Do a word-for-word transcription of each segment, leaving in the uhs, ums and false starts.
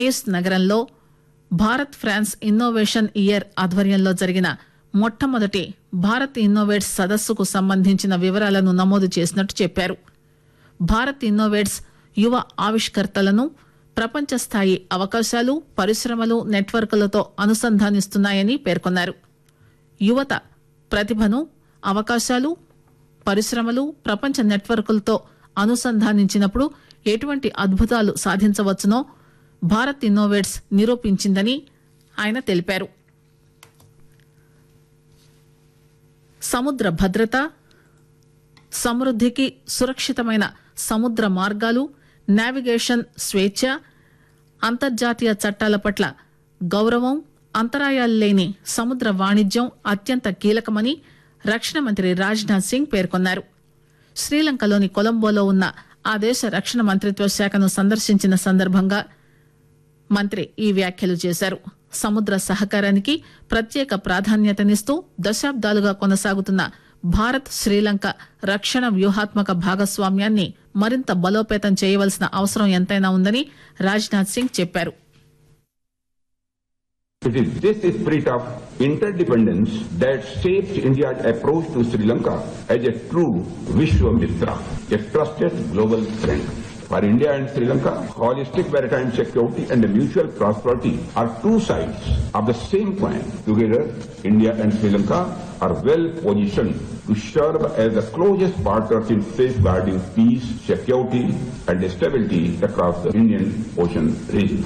పేరిస్ నగరంలో Bharat France innovation year ఆధ్వర్యంలో జరిగిన మొట్టమొదటి భారత్ ఇన్నోవేట్స్ సదస్సుకు సంబంధించిన వివరాలను నమోదు చేసినట్టు చెప్పారు. భారత్ ఇన్నోవేట్స్ యువ ఆవిష్కర్తలను ప్రపంచ స్థాయి అవకాశాలు, పరిశ్రమలు, నెట్వర్క్లతో అనుసంధానిస్తున్నాయని పేర్కొన్నారు. యువత ప్రతిభను, అవకాశాలు, పరిశ్రమలు, ప్రపంచ నెట్వర్క్లతో అనుసంధానించినప్పుడు ఎటువంటి అద్భుతాలు సాధించవచ్చునో భారత్ ఇన్నోవేట్స్ నిరూపించిందని ఆయన తెలిపారు. సముద్ర భద్రత, సమృద్దికి సురక్షితమైన సముద్ర మార్గాలు, నావిగేషన్ స్వేచ్ఛ, అంతర్జాతీయ చట్టాల పట్ల గౌరవం, అంతరాయాలు లేని సముద్ర వాణిజ్యం అత్యంత కీలకమని రక్షణ మంత్రి రాజ్నాథ్ సింగ్ పేర్కొన్నారు. శ్రీలంకలోని కొలంబోలో ఉన్న ఆ దేశ రక్షణ మంత్రిత్వ శాఖను సందర్శించిన సందర్భంగా మంత్రి ఈ వ్యాఖ్యలు చేశారు. సముద్ర సహకారానికి ప్రత్యేక ప్రాధాన్యతనిస్తూ దశాబ్దాలుగా కొనసాగుతున్న భారత్ శ్రీలంక రక్షణ వ్యూహాత్మక భాగస్వామ్యాన్ని మరింత బలోపేతం చేయవలసిన అవసరం ఎంతైనా ఉందని రాజ్నాథ్ సింగ్ చెప్పారు. It is this spirit of interdependence that shaped India's approach to Sri Lanka as a true Vishwamitra, a trusted global friend. For India and Sri Lanka, holistic maritime security and mutual prosperity are two sides of the same coin. Together, India and Sri Lanka are well positioned to serve as the closest partners in safeguarding peace, security and stability across the Indian Ocean region.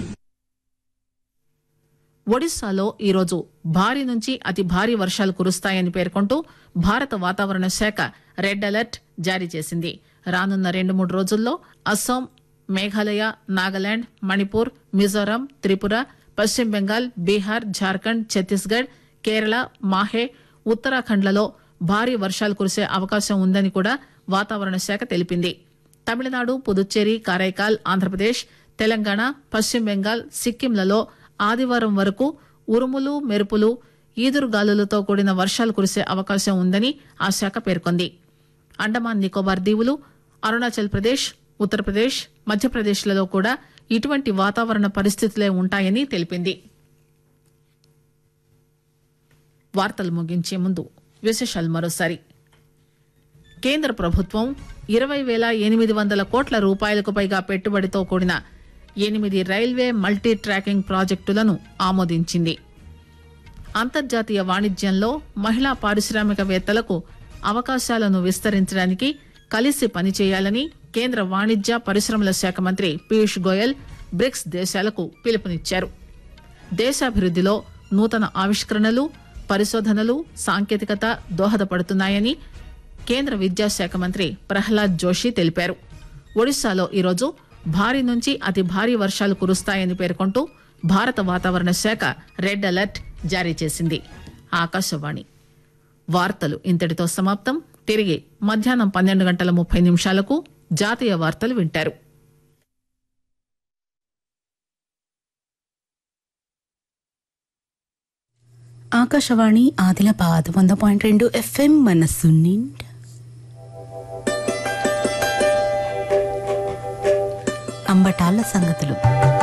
ఒడిశాలో ఈరోజు భారీ నుంచి అతి భారీ వర్షాలు కురుస్తాయని పేర్కొంటూ భారత వాతావరణ శాఖ రెడ్ అలర్ట్ జారీ చేసింది. రానున్న రెండు మూడు రోజుల్లో అస్సాం, మేఘాలయ, నాగాలాండ్, మణిపూర్, మిజోరాం, త్రిపుర, పశ్చిమ బెంగాల్, బీహార్, జార్ఖండ్, ఛత్తీస్గఢ్, కేరళ, మాహే, ఉత్తరాఖండ్లలో భారీ వర్షాలు కురిసే అవకాశం ఉందని కూడా వాతావరణ శాఖ తెలిపింది. తమిళనాడు, పుదుచ్చేరి, కారైకాల్, ఆంధ్రప్రదేశ్, తెలంగాణ, పశ్చిమ బెంగాల్, సిక్కింలలో ఆదివారం వరకు ఉరుములు, మెరుపులు, ఈదురుగాలులతో కూడిన వర్షాలు కురిసే అవకాశం ఉందని ఆ శాఖ పేర్కొంది. అండమాన్ నికోబార్ దీవులు, అరుణాచల్ ప్రదేశ్, ఉత్తరప్రదేశ్, మధ్యప్రదేశ్లలో కూడా ఇటువంటి వాతావరణ పరిస్థితులే ఉంటాయని తెలిపింది. వార్తలు ముగించే ముందు విశేషాలు మరోసారి. కేంద్ర ప్రభుత్వం ఇరవై వేల ఎనిమిది వందల కోట్ల రూపాయలకు పైగా పెట్టుబడితో కూడిన ఎనిమిది రైల్వే మల్టీ ట్రాకింగ్ ప్రాజెక్టులను ఆమోదించింది. అంతర్జాతీయ వాణిజ్యంలో మహిళా పారిశ్రామికవేత్తలకు అవకాశాలను విస్తరించడానికి కలిసి పనిచేయాలని కేంద్ర వాణిజ్య పరిశ్రమల శాఖ మంత్రి పీయూష్ గోయల్ బ్రిక్స్ దేశాలకు పిలుపునిచ్చారు. దేశాభివృద్దిలో నూతన ఆవిష్కరణలు, పరిశోధనలు, సాంకేతికత దోహదపడుతున్నాయని కేంద్ర విద్యాశాఖ మంత్రి ప్రహ్లాద్ జోషి తెలిపారు. ఒడిశాలో ఈరోజు భారీ నుంచి అతి భారీ వర్షాలు కురుస్తాయని పేర్కొంటూ భారత వాతావరణ శాఖ రెడ్ అలర్ట్ జారీ చేసింది. ఆకాశవాణి వార్తలు ఇంతటితో సమాప్తం. తిరిగి మధ్యాహ్నం పన్నెండు గంటల ముప్పై నిమిషాలకు జాతీయ వార్తలు వింటారు. ఆకాశవాణి ఆదిలాబాద్ వంద పాయింట్ రెండు ఎఫ్ఎం మనస్సు నిండా. అంబటాల సంగతులు.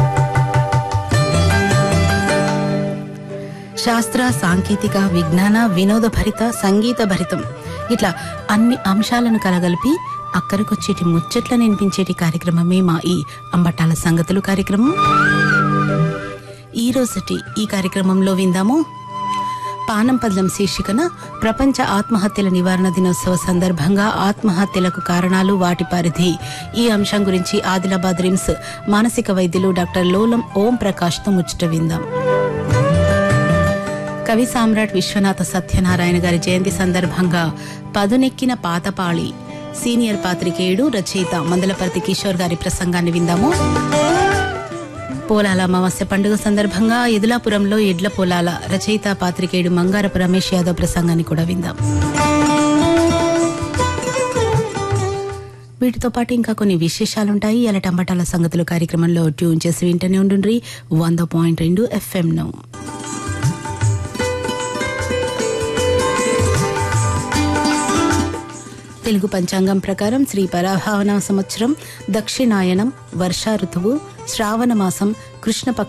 శాస్త్ర, సాంకేతిక, విజ్ఞాన, వినోద భరిత, సంగీత భరితం ఇట్లా అన్ని అంశాలను కలగలిపి అక్కడికొచ్చేటి ముచ్చట్ల వినిపించేటి కార్యక్రమమే మా ఈ అంబటాల సంగతులు కార్యక్రమం. ఈ రోజుటి ఈ కార్యక్రమంలో విందాము. పానం పద్యం శీర్షికన ప్రపంచ ఆత్మహత్యల నివారణ దినోత్సవ సందర్భంగా ఆత్మహత్యలకు కారణాలు, వాటి పరిధి ఈ అంశం గురించి ఆదిలాబాద్ రిమ్స్ మానసిక వైద్యులు డాక్టర్ లోలం ఓం ప్రకాష్ తో ముచ్చట విందాం. కవి సామ్రాట్ విశ్వనాథ సత్యనారాయణ గారి జయంతి సందర్భంగా పదునెక్కిన పాతపాళి సీనియర్ పాత్రికేయుడు, రచయిత మందలపర్తి కిషోర్ గారి ప్రసంగాన్ని విందాము. పోలాల అమావాస్య పండుగ సందర్భంగా ఎదులాపురంలో ఎడ్ల పోలాల రచయిత పాత్రికేయుడు మంగారపు రమేష్ యాదవ్ ప్రసంగాన్ని కూడా విందాం. వీటితో పాటు ఇంకా కొన్ని విశేషాలుంటాయి. అలా టంబటాల సంగతులు కార్యక్రమంలో ట్యూన్ చేసి వింటూనే ఉండుండ్రి వంద పాయింట్ రెండు ఎఫ్ఎం ను. తెలుగు పంచాంగం ప్రకారం శ్రీ పరాభావన సంవత్సరం దక్షిణాయనం, వర్షా ఋతువు, శ్రావణ మాసం, కృష్ణపక్ష